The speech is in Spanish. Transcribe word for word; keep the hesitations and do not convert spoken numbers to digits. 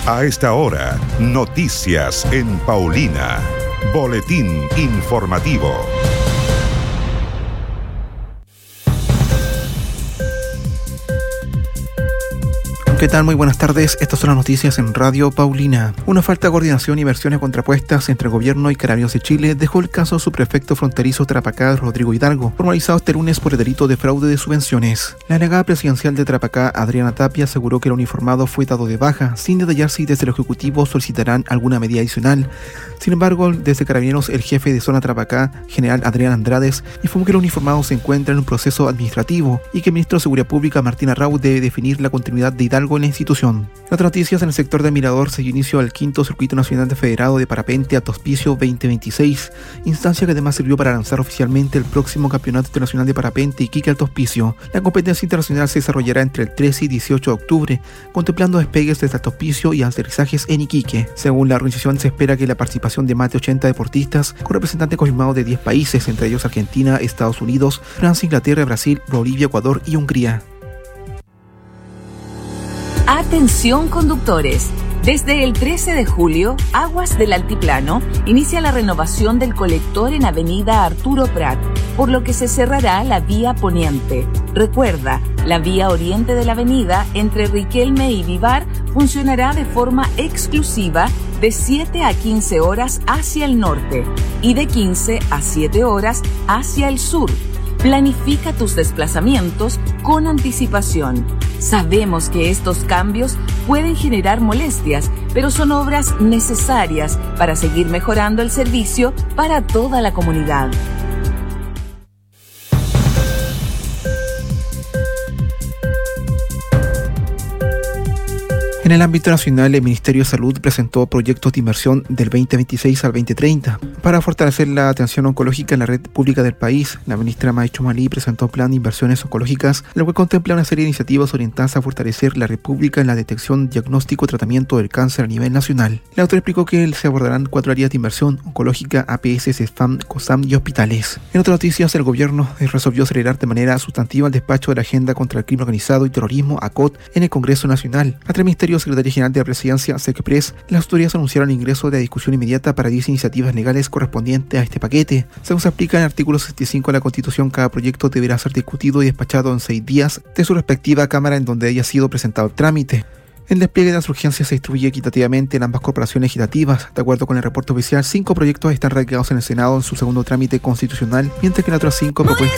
A esta hora, noticias en Paulina. Boletín informativo. ¿Qué tal? Muy buenas tardes. Estas son las noticias en Radio Paulina. Una falta de coordinación y versiones contrapuestas entre el gobierno y Carabineros de Chile dejó el caso subprefecto fronterizo Tarapacá, Rodrigo Hidalgo, formalizado este lunes por el delito de fraude de subvenciones. La delegada presidencial de Tarapacá, Adriana Tapia, aseguró que el uniformado fue dado de baja, sin detallar si desde el Ejecutivo solicitarán alguna medida adicional. Sin embargo, desde Carabineros, el jefe de zona Tarapacá, general Adrián Andrades, informó que el uniformado se encuentra en un proceso administrativo y que el ministro de Seguridad Pública, Martín Arrau, debe definir la continuidad de Hidalgo en la institución. Las noticias: en el sector de Mirador se dio inicio al quinto Circuito Nacional de Federado de Parapente Alto Hospicio veinte veintiséis, instancia que además sirvió para lanzar oficialmente el próximo Campeonato Internacional de Parapente Iquique Alto Hospicio. La competencia internacional se desarrollará entre el trece y dieciocho de octubre, contemplando despegues desde Alto Hospicio y aterrizajes en Iquique. Según la organización, se espera que la participación de más de ochenta deportistas, con representantes confirmados de diez países, entre ellos Argentina, Estados Unidos, Francia, Inglaterra, Brasil, Bolivia, Ecuador y Hungría. Atención conductores. Desde el trece de julio, Aguas del Altiplano inicia la renovación del colector en Avenida Arturo Prat, por lo que se cerrará la vía poniente. Recuerda, la vía oriente de la avenida entre Riquelme y Vivar funcionará de forma exclusiva de siete a quince horas hacia el norte y de quince a siete horas hacia el sur. Planifica tus desplazamientos con anticipación. Sabemos que estos cambios pueden generar molestias, pero son obras necesarias para seguir mejorando el servicio para toda la comunidad. En el ámbito nacional, el Ministerio de Salud presentó proyectos de inversión del veinte veintiséis al veinte treinta para fortalecer la atención oncológica en la red pública del país. La ministra Maicho Malí presentó un plan de inversiones oncológicas, lo cual contempla una serie de iniciativas orientadas a fortalecer la red pública en la detección, diagnóstico y tratamiento del cáncer a nivel nacional. La autora explicó que se abordarán cuatro áreas de inversión: oncológica, A P S, CESFAM, COSAM y hospitales. En otras noticias, el gobierno resolvió acelerar de manera sustantiva el despacho de la Agenda contra el Crimen Organizado y Terrorismo, A C O T, en el Congreso Nacional. Ante el Ministerio Secretaría General de la Presidencia, SECPRES, las autoridades anunciaron el ingreso de la discusión inmediata para diez iniciativas legales correspondientes a este paquete. Según se explica en el artículo sesenta y cinco de la Constitución, cada proyecto deberá ser discutido y despachado en seis días de su respectiva Cámara en donde haya sido presentado el trámite. El despliegue de las urgencias se distribuye equitativamente en ambas corporaciones legislativas. De acuerdo con el reporte oficial, cinco proyectos están radicados en el Senado en su segundo trámite constitucional, mientras que las otras cinco propuestas